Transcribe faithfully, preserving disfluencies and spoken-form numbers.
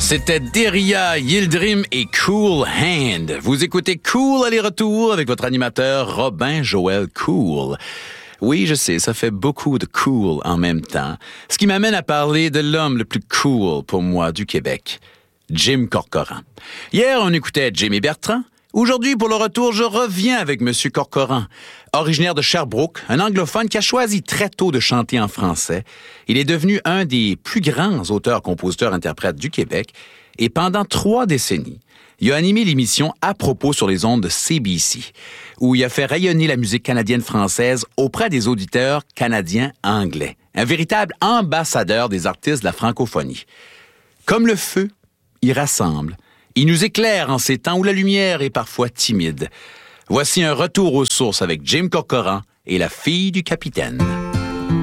C'était Deria, Yildirim et Cool Hand. Vous écoutez Cool aller-retour avec votre animateur Robin Joël Cool. Oui, je sais, ça fait beaucoup de cool en même temps. Ce qui m'amène à parler de l'homme le plus cool pour moi du Québec, Jim Corcoran. Hier, on écoutait Jimmy Bertrand. Aujourd'hui, pour le retour, je reviens avec Monsieur Corcoran. Originaire de Sherbrooke, un anglophone qui a choisi très tôt de chanter en français. Il est devenu un des plus grands auteurs, compositeurs, interprètes du Québec. Et pendant trois décennies, il a animé l'émission À propos sur les ondes de C B C, où il a fait rayonner la musique canadienne-française auprès des auditeurs canadiens-anglais. Un véritable ambassadeur des artistes de la francophonie. Comme le feu, il rassemble. Il nous éclaire en ces temps où la lumière est parfois timide. Voici un retour aux sources avec Jim Corcoran et la fille du capitaine.